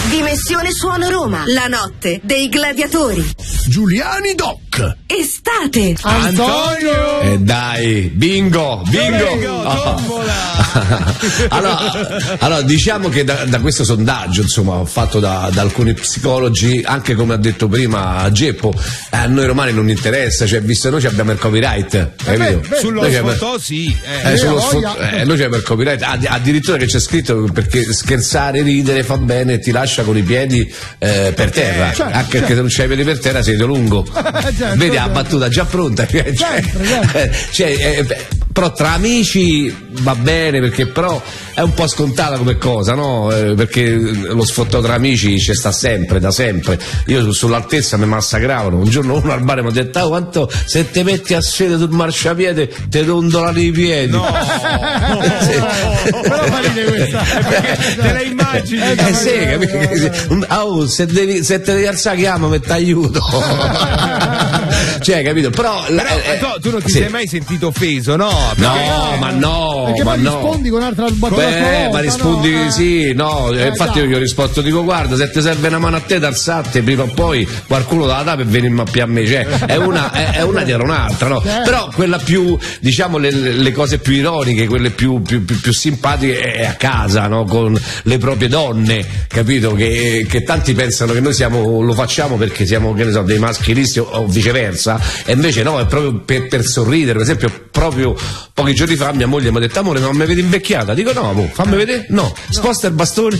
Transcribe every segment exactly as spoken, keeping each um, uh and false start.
Dimensione Suono Roma, la notte dei gladiatori. Giuliani Doc. Estate. Antonio. E eh dai, bingo, bingo. bingo oh. allora, allora, diciamo che da, da questo sondaggio, insomma, fatto da, da alcuni psicologi, anche come ha detto prima Geppo, eh, a noi romani non interessa, cioè, visto noi abbiamo il copyright, capito? Sullo sfottò sì. Eh, eh, sullo sfot- eh, noi abbiamo il copyright, Add- addirittura che c'è scritto perché scherzare, ridere fa bene e ti lascia con i piedi eh, per terra, certo, anche certo. perché se non c'hai i piedi per terra sei lungo. certo, Vedi la certo. battuta già pronta, cioè, Certo, certo. cioè, eh, però tra amici va bene, perché però è un po' scontata come cosa, no? Eh, perché lo sfottò tra amici c'è sta sempre, da sempre. Io sull'altezza mi massacravano. Un giorno uno al bar mi ha detto: oh, quanto se ti metti a sedere sul marciapiede te dondolano i piedi. No, Sì. però fa ridere questa, perché te la immagini. Eh sì, capito? Oh, se, devi, se te devi alzare chiamami, ti aiuto. Cioè, capito? Però, Però eh, tu, tu non ti sì. sei mai sentito offeso, no? No, Perché- ma no, Perché ma poi no. rispondi con un'altra battuta. Beh, ma rispondi no, eh. sì, no, Eh, infatti dai. io gli ho risposto, dico guarda, se ti serve una mano a te d'alzate, prima o poi qualcuno la dà per venirmi a più a me, cioè è una, è, è una dietro un'altra, no? Certo. Però quella più, diciamo, le, le cose più ironiche, quelle più, più, più, più simpatiche è a casa, no? Con le proprie donne, capito? Che, che tanti pensano che noi siamo, lo facciamo perché siamo, che ne so, dei maschilisti o, o viceversa, e invece no, è proprio per, per sorridere. Per esempio, proprio pochi giorni fa mia moglie mi ha detto: amore, ma mi vedi invecchiata? Dico no, mo, fammi vedere. No, sposta il bastone.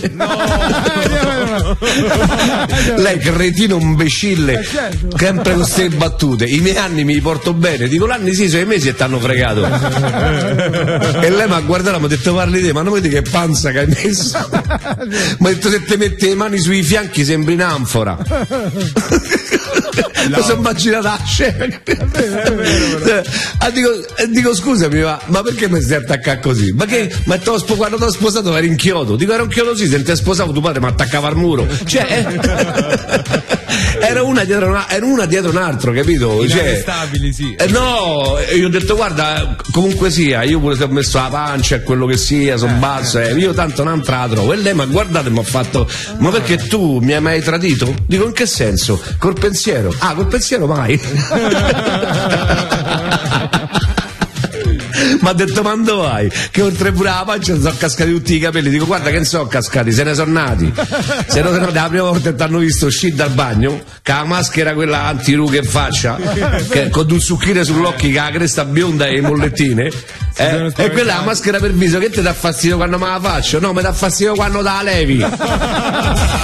Lei cretino imbecille, certo. sempre con queste battute. I miei anni mi porto bene. Dico l'anni sì, sono i mesi e t'hanno fregato. E lei mi ha guardato e mi ha detto: parli te, ma non vedi che panza che hai messo? Mi ha detto: se ti metti le mani sui fianchi sembri un'anfora. Mi sono immaginata la scena. Ah, dico, eh, dico scusami, ma, ma perché mi stai attaccando così? Ma che ma t'ho spo- quando ti ho sposato eri in chiodo? Dico era un chiodo sì, se non ti sposavo tuo padre mi attaccava al muro. Cioè eh, era una dietro una, era una dietro un altro, capito? Cioè, Inarrestabili, sì. eh, no, io ho detto guarda, comunque sia, io pure se ho messo la pancia e quello che sia, sono basso, eh, io tanto non la trovo. E lei mi ha guardato e mi ha fatto: ma perché tu mi hai mai tradito? Dico in che senso? Col pensiero. Ah, col pensiero mai. Mi ha detto: ma dove vai? Che oltre pure la pancia sono cascati tutti i capelli. Dico guarda che non sono cascati, se ne sono nati. Se no, se no la prima volta ti hanno visto uscire dal bagno che la maschera quella antirughe in faccia, che, con due zucchine sull'occhio, che la cresta bionda e le mollettine, eh, e quella è la maschera per viso. Che ti dà fastidio quando me la faccio? No, mi dà fastidio quando te la levi.